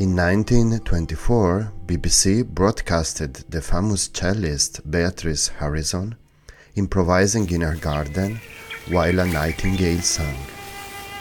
In 1924, BBC broadcasted the famous cellist Beatrice Harrison improvising in her garden while a nightingale sang.